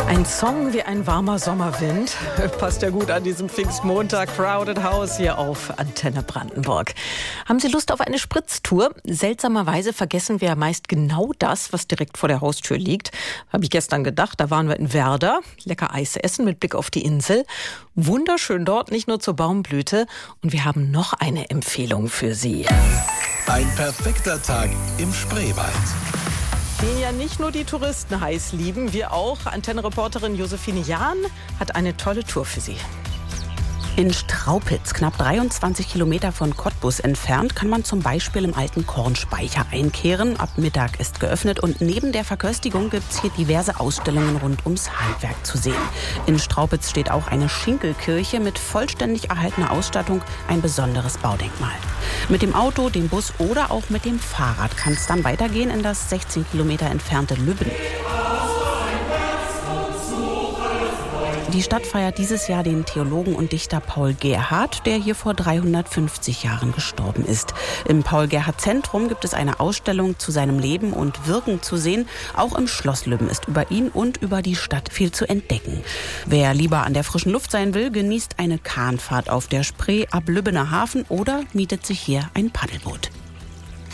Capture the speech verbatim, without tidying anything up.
Ein Song wie ein warmer Sommerwind. Passt ja gut an diesem Pfingstmontag. Crowded House hier auf Antenne Brandenburg. Haben Sie Lust auf eine Spritztour? Seltsamerweise vergessen wir ja meist genau das, was direkt vor der Haustür liegt. Habe ich gestern gedacht. Da waren wir in Werder. Lecker Eis essen mit Blick auf die Insel. Wunderschön dort, nicht nur zur Baumblüte. Und wir haben noch eine Empfehlung für Sie. Ein perfekter Tag im Spreewald. Den ja nicht nur die Touristen heiß lieben, wir auch. Antenne-Reporterin Josephine Jahn hat eine tolle Tour für Sie. In Straupitz, knapp dreiundzwanzig Kilometer von Cottbus entfernt, kann man zum Beispiel im alten Kornspeicher einkehren. Ab Mittag ist geöffnet und neben der Verköstigung gibt es hier diverse Ausstellungen rund ums Handwerk zu sehen. In Straupitz steht auch eine Schinkelkirche mit vollständig erhaltener Ausstattung, ein besonderes Baudenkmal. Mit dem Auto, dem Bus oder auch mit dem Fahrrad kann es dann weitergehen in das sechzehn Kilometer entfernte Lübben. Die Stadt feiert dieses Jahr den Theologen und Dichter Paul Gerhardt, der hier vor dreihundertfünfzig Jahren gestorben ist. Im Paul-Gerhardt-Zentrum gibt es eine Ausstellung zu seinem Leben und Wirken zu sehen. Auch im Schloss Lübben ist über ihn und über die Stadt viel zu entdecken. Wer lieber an der frischen Luft sein will, genießt eine Kahnfahrt auf der Spree ab Lübbener Hafen oder mietet sich hier ein Paddelboot.